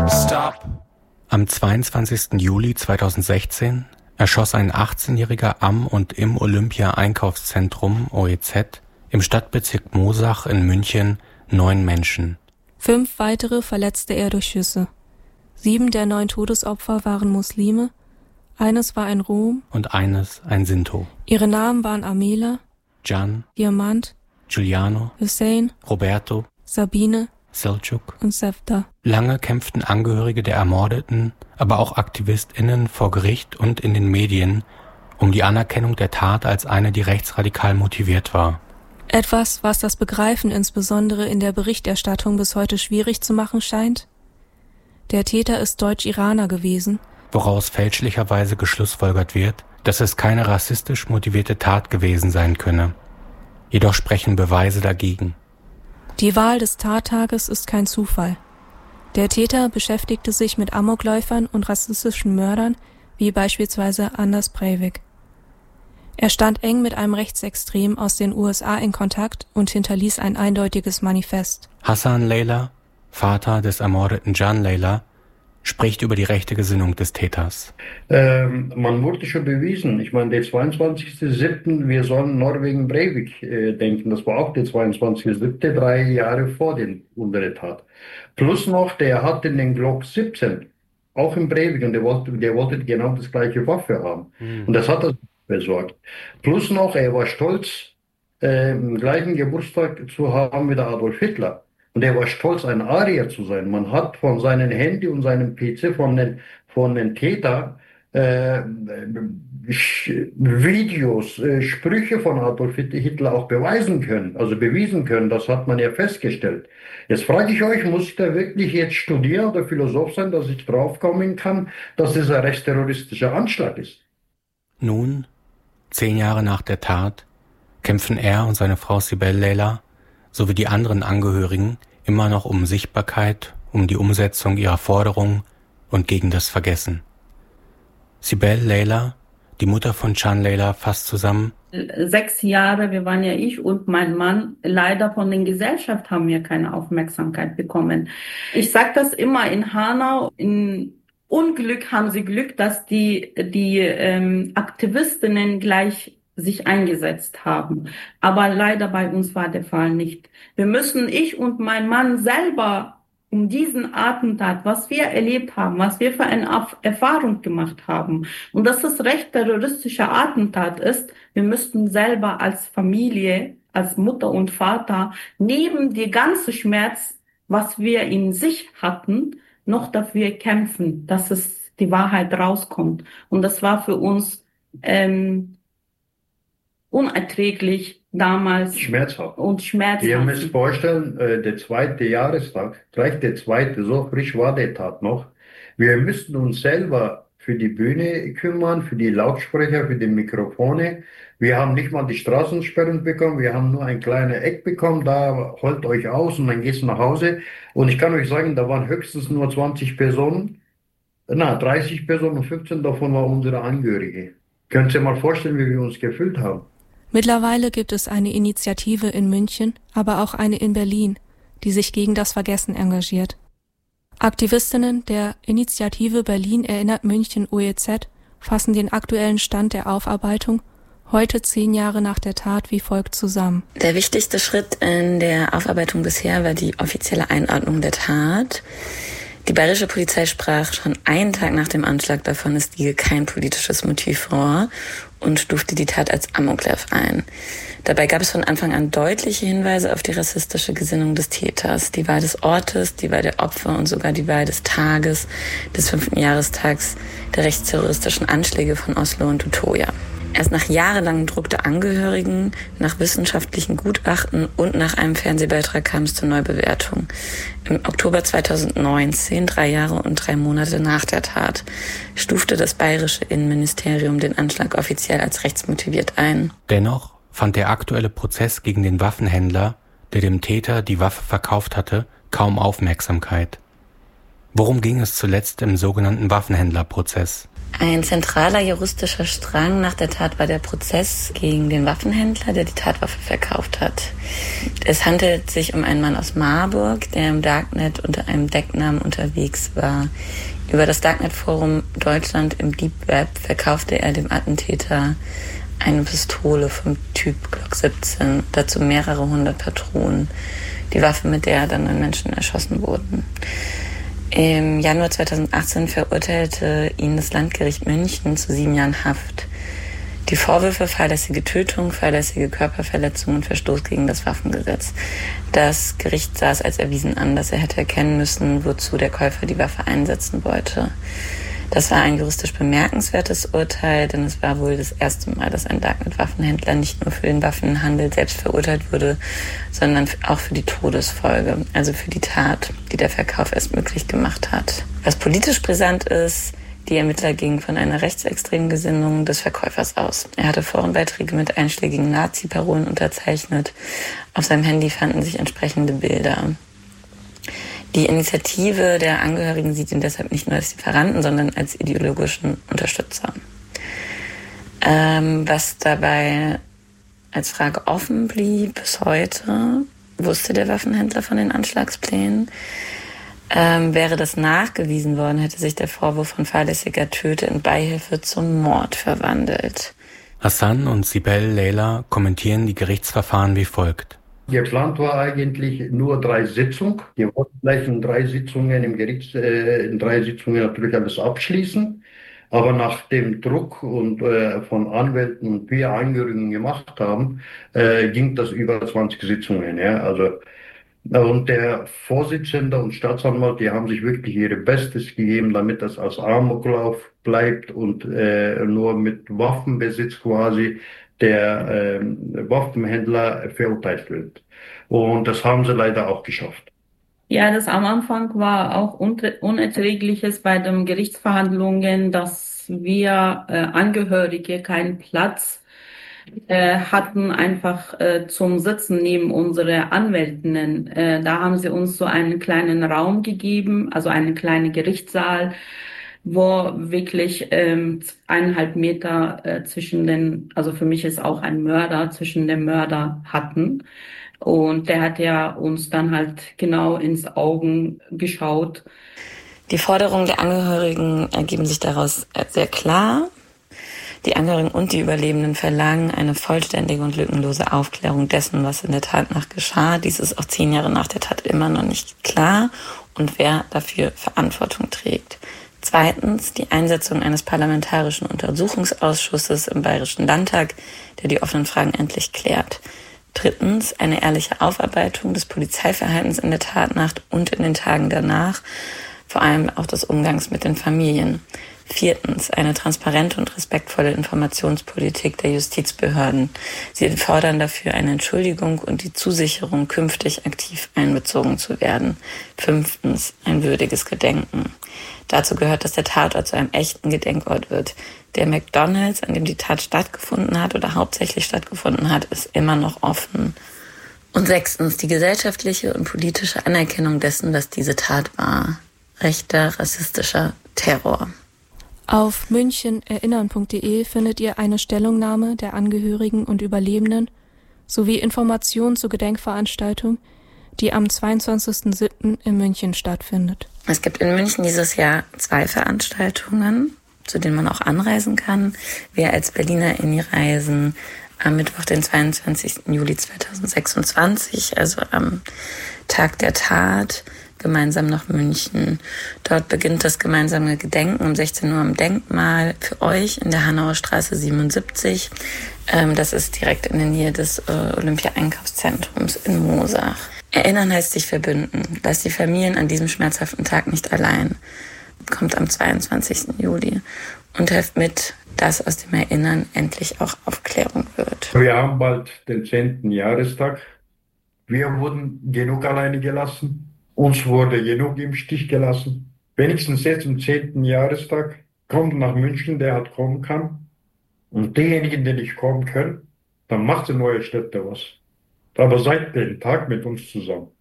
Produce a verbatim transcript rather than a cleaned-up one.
Stop. Am zweiundzwanzigsten Juli zweitausendsechzehn erschoss ein achtzehnjähriger am und im Olympia-Einkaufszentrum O E Z im Stadtbezirk Moosach in München neun Menschen. Fünf weitere verletzte er durch Schüsse. Sieben der neun Todesopfer waren Muslime, eines war ein Rom und eines ein Sinto. Ihre Namen waren Amela, Can, Diamant, Giuliano, Hussein, Roberto, Sabine, Selçuk und Sevda. Lange kämpften Angehörige der Ermordeten, aber auch AktivistInnen vor Gericht und in den Medien um die Anerkennung der Tat als eine, die rechtsradikal motiviert war. Etwas, was das Begreifen insbesondere in der Berichterstattung bis heute schwierig zu machen scheint? Der Täter ist Deutsch-Iraner gewesen, woraus fälschlicherweise geschlussfolgert wird, dass es keine rassistisch motivierte Tat gewesen sein könne. Jedoch sprechen Beweise dagegen. Die Wahl des Tattages ist kein Zufall. Der Täter beschäftigte sich mit Amokläufern und rassistischen Mördern, wie beispielsweise Anders Breivik. Er stand eng mit einem Rechtsextrem aus den U S A in Kontakt und hinterließ ein eindeutiges Manifest. Hassan Leyla, Vater des ermordeten Can Leyla, spricht über die rechte Gesinnung des Täters. Ähm, man wurde schon bewiesen. Ich meine, der zweiundzwanzigsten siebten wir sollen Norwegen Breivik äh, denken. Das war auch der zweiundzwanzigsten siebten drei Jahre vor den unserer Tat. Plus noch, der hatte den Glock siebzehn, auch in Breivik, und der wollte, der wollte genau das gleiche Waffe haben. Mhm. Und das hat er besorgt. Plus noch, er war stolz, äh, im gleichen Geburtstag zu haben wie der Adolf Hitler. Und er war stolz, ein Arier zu sein. Man hat von seinem Handy und seinem P C, von den, von den Täter, äh, Videos, äh, Sprüche von Adolf Hitler auch beweisen können, also bewiesen können. Das hat man ja festgestellt. Jetzt frage ich euch, muss ich da wirklich jetzt studieren oder Philosoph sein, dass ich draufkommen kann, dass es ein rechtsterroristischer Anschlag ist? Nun, zehn Jahre nach der Tat, kämpfen er und seine Frau Sibel Leyla sowie die anderen Angehörigen immer noch um Sichtbarkeit, um die Umsetzung ihrer Forderungen und gegen das Vergessen. Sibel Leyla, die Mutter von Can Leyla, fasst zusammen: Sechs Jahre, wir waren ja ich und mein Mann, leider von der Gesellschaft haben wir keine Aufmerksamkeit bekommen. Ich sage das immer in Hanau, in Unglück haben sie Glück, dass die, die ähm, Aktivistinnen gleich sich eingesetzt haben. Aber leider bei uns war der Fall nicht. Wir müssen, ich und mein Mann selber, um diesen Attentat, was wir erlebt haben, was wir für eine Erfahrung gemacht haben, und dass das recht terroristischer Attentat ist, wir müssten selber als Familie, als Mutter und Vater, neben die ganze Schmerz, was wir in sich hatten, noch dafür kämpfen, dass es die Wahrheit rauskommt. Und das war für uns ähm, unerträglich damals. Schmerzhaft. Und schmerzhaft. Ihr müsst vorstellen, äh, der zweite Jahrestag, gleich der zweite, so frisch war der Tat noch. Wir müssten uns selber für die Bühne kümmern, für die Lautsprecher, für die Mikrofone. Wir haben nicht mal die Straßensperren bekommen, wir haben nur ein kleines Eck bekommen, da holt euch aus und dann geht's nach Hause. Und ich kann euch sagen, da waren höchstens nur zwanzig Personen, na, dreißig Personen und fünfzehn davon waren unsere Angehörige. Könnt ihr mal vorstellen, wie wir uns gefühlt haben? Mittlerweile gibt es eine Initiative in München, aber auch eine in Berlin, die sich gegen das Vergessen engagiert. Aktivistinnen der Initiative Berlin erinnert München O E Z fassen den aktuellen Stand der Aufarbeitung heute zehn Jahre nach der Tat wie folgt zusammen. Der wichtigste Schritt in der Aufarbeitung bisher war die offizielle Einordnung der Tat. Die bayerische Polizei sprach schon einen Tag nach dem Anschlag davon, es liege kein politisches Motiv vor und stufte die Tat als Amoklauf ein. Dabei gab es von Anfang an deutliche Hinweise auf die rassistische Gesinnung des Täters, die Wahl des Ortes, die Wahl der Opfer und sogar die Wahl des Tages, des fünften Jahrestags der rechtsterroristischen Anschläge von Oslo und Utøya. Erst nach jahrelangem Druck der Angehörigen, nach wissenschaftlichen Gutachten und nach einem Fernsehbeitrag kam es zur Neubewertung. Im Oktober zweitausendneunzehn, drei Jahre und drei Monate nach der Tat, stufte das bayerische Innenministerium den Anschlag offiziell als rechtsmotiviert ein. Dennoch fand der aktuelle Prozess gegen den Waffenhändler, der dem Täter die Waffe verkauft hatte, kaum Aufmerksamkeit. Worum ging es zuletzt im sogenannten Waffenhändlerprozess? Ein zentraler juristischer Strang nach der Tat war der Prozess gegen den Waffenhändler, der die Tatwaffe verkauft hat. Es handelt sich um einen Mann aus Marburg, der im Darknet unter einem Decknamen unterwegs war. Über das Darknet-Forum Deutschland im Deep Web verkaufte er dem Attentäter eine Pistole vom Typ Glock siebzehn, dazu mehrere hundert Patronen. Die Waffe, mit der dann neun Menschen erschossen wurden. Im Januar zweitausendachtzehn verurteilte ihn das Landgericht München zu sieben Jahren Haft. Die Vorwürfe fahrlässige Tötung, fahrlässige Körperverletzung und Verstoß gegen das Waffengesetz. Das Gericht sah es als erwiesen an, dass er hätte erkennen müssen, wozu der Käufer die Waffe einsetzen wollte. Das war ein juristisch bemerkenswertes Urteil, denn es war wohl das erste Mal, dass ein Darknet-Waffenhändler nicht nur für den Waffenhandel selbst verurteilt wurde, sondern auch für die Todesfolge, also für die Tat, die der Verkauf erst möglich gemacht hat. Was politisch brisant ist, die Ermittler gingen von einer rechtsextremen Gesinnung des Verkäufers aus. Er hatte Forenbeiträge mit einschlägigen Nazi-Parolen unterzeichnet. Auf seinem Handy fanden sich entsprechende Bilder. Die Initiative der Angehörigen sieht ihn deshalb nicht nur als Lieferanten, sondern als ideologischen Unterstützer. Ähm, was dabei als Frage offen blieb bis heute, wusste der Waffenhändler von den Anschlagsplänen. Ähm, wäre das nachgewiesen worden, hätte sich der Vorwurf von fahrlässiger Töte in Beihilfe zum Mord verwandelt. Hassan und Sibel Leila kommentieren die Gerichtsverfahren wie folgt. Geplant war eigentlich nur drei Sitzungen. Wir wollten gleich in drei Sitzungen im Gericht, äh, in drei Sitzungen natürlich alles abschließen. Aber nach dem Druck und äh, von Anwälten und wir Angehörigen gemacht haben, äh, ging das über zwanzig Sitzungen. Ja, also und der Vorsitzende und Staatsanwalt, die haben sich wirklich ihr Bestes gegeben, damit das als Amoklauf bleibt und äh, nur mit Waffenbesitz quasi der äh, Waffenhändler verurteilt wird. Und das haben sie leider auch geschafft. Ja, das am Anfang war auch Unerträgliches bei den Gerichtsverhandlungen, dass wir äh, Angehörige keinen Platz äh, hatten, einfach äh, zum Sitzen neben unsere Anwältinnen. Äh, da haben sie uns so einen kleinen Raum gegeben, also einen kleinen Gerichtssaal, wo wirklich ähm, eineinhalb Meter äh, zwischen den, also für mich ist auch ein Mörder, zwischen den Mörder hatten. Und der hat ja uns dann halt genau ins Augen geschaut. Die Forderungen der Angehörigen ergeben sich daraus sehr klar. Die Angehörigen und die Überlebenden verlangen eine vollständige und lückenlose Aufklärung dessen, was in der Tat nach geschah. Dies ist auch zehn Jahre nach der Tat immer noch nicht klar und wer dafür Verantwortung trägt. Zweitens die Einsetzung eines parlamentarischen Untersuchungsausschusses im Bayerischen Landtag, der die offenen Fragen endlich klärt. Drittens eine ehrliche Aufarbeitung des Polizeiverhaltens in der Tatnacht und in den Tagen danach, vor allem auch des Umgangs mit den Familien. Viertens eine transparente und respektvolle Informationspolitik der Justizbehörden. Sie fordern dafür eine Entschuldigung und die Zusicherung, künftig aktiv einbezogen zu werden. Fünftens ein würdiges Gedenken. Dazu gehört, dass der Tatort zu einem echten Gedenkort wird. Der McDonald's, an dem die Tat stattgefunden hat oder hauptsächlich stattgefunden hat, ist immer noch offen. Und sechstens die gesellschaftliche und politische Anerkennung dessen, was diese Tat war. Rechter, rassistischer Terror. Auf münchenerinnern punkt de findet ihr eine Stellungnahme der Angehörigen und Überlebenden sowie Informationen zur Gedenkveranstaltung, die am zweiundzwanzigsten siebten in München stattfindet. Es gibt in München dieses Jahr zwei Veranstaltungen, zu denen man auch anreisen kann. Wir als BerlinerInnen reisen am Mittwoch, den zweiundzwanzigsten Juli zweitausendsechsundzwanzig, also am Tag der Tat, gemeinsam nach München. Dort beginnt das gemeinsame Gedenken um sechzehn Uhr am Denkmal für euch in der Hanauer Straße siebenundsiebzig. Ähm, das ist direkt in der Nähe des äh, Olympia-Einkaufszentrums in Moosach. Erinnern heißt sich verbünden. Lasst die Familien an diesem schmerzhaften Tag nicht allein. Kommt am zweiundzwanzigsten Juli und helft mit, dass aus dem Erinnern endlich auch Aufklärung wird. Wir haben bald den zehnten Jahrestag. Wir wurden genug alleine gelassen. Uns wurde genug im Stich gelassen. Wenigstens jetzt am zehnten Jahrestag kommt nach München, der halt kommen kann. Und diejenigen, die nicht kommen können, dann macht die neue Städte was. Aber seid den Tag mit uns zusammen.